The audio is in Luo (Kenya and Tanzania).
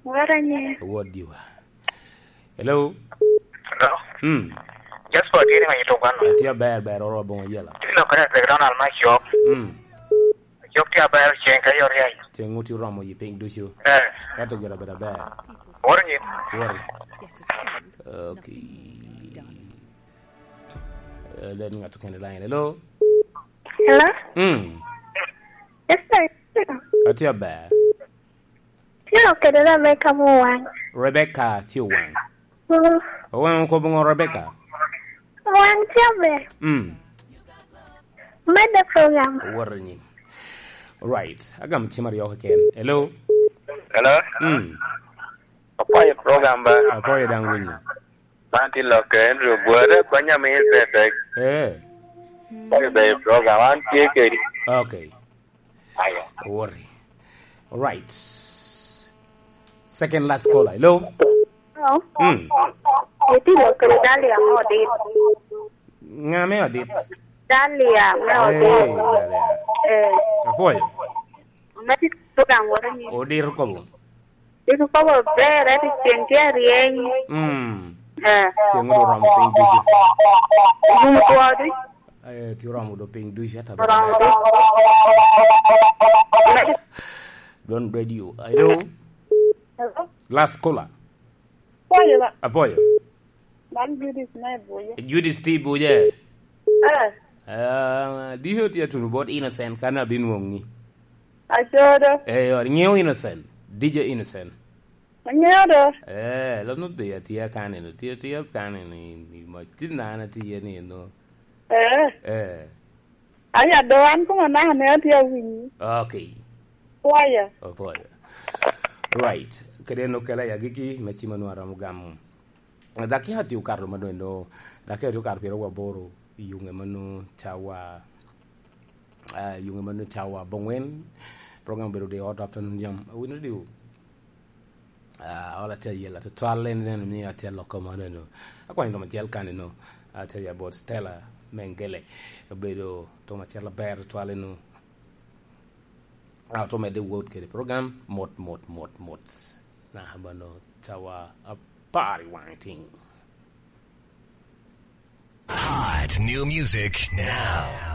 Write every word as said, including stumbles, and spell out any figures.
Waranye. What do you? Hello. Hello. Hmm. Just for getting my YouTube one. Tia bear bear or bon yela. You know, correct. Background on my shop. Hmm. Shop tia bear change your eye. Tenguti ramo yi ping do you. Eh. Ata jara bear bear. Waranye. Worry. Okay. Uh, then got to kind of line. Hello. Hello? Hmm. Yes, sir. Tia bear. Sino que de la beca muan. Rebecca Tiwan. Muan Owan ko bongo Rebecca. tiabe. Hmm. Mede program. Worry. Right. Agam timari yo ken. Hello. Hello. Hmm. Apa ya program ba? Apa ya dang win. Nanti lo ke ru buat banyak mail bebek. Eh. Apa ya program anti ke. Okay. Ayo. Worry. All right. Second last caller. Hello. Oh. Hmm. Iti lo que Dalia mo dit. Nga me odit. Dalia mo Eh, dit. dale. Eh. Apoyo. Mede program waranye. Odir ko bo. Itu ko bo bere ti tientia rien. Hmm. Eh. Tengo ram ping dushi. Bum tuadi. Eh, ti ram do ping dushi ta. Orang di. Mede. Don radio. Hello. Hello. Last caller. Poyo ba. Apoyo. Man Judith na boye. Judy Steve boye. Eh. Ah, di hoti ya tunu bot innocent kana bin wongi. Ajodo. Eh, or new innocent. D J innocent. Manyodo. Eh, lo no de ya tia kana no tia tia kana ni ni mo tinna na tia ni no. Eh. Eh. Aya doan ko na ne tia wini. Okay. Poya. Apoyo. Right. Kedeno kala ya gigi mechi manu aramu gamu. Daki hati ukarlo madoendo. Daki hati ukar piro wa boro. Yunge manu chawa. Uh, yunge manu chawa bongwen. Program beru de hot afternoon jam. Wino diu. Uh, all I tell you, like, to twirling then me, I tell local man, no. I can't even tell can no. I tell you about Stella Mengele. Bedo Tomachella Bear twirling no. Out of the word ke program mot mot mot mot na habano tawa a party wanting. Hot new music now.